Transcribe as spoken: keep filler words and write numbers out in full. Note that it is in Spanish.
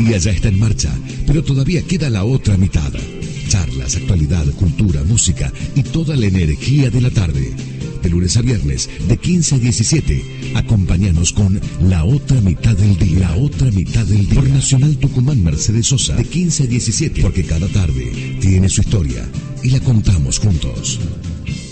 día ya está en marcha, pero todavía queda la otra mitad. Charlas, actualidad, cultura, música y toda la energía de la tarde. De lunes a viernes, de quince a diecisiete, acompáñanos con La Otra Mitad del Día. La Otra Mitad del Día. Por Nacional Tucumán Mercedes Sosa, de quince a diecisiete, porque cada tarde tiene su historia y la contamos juntos.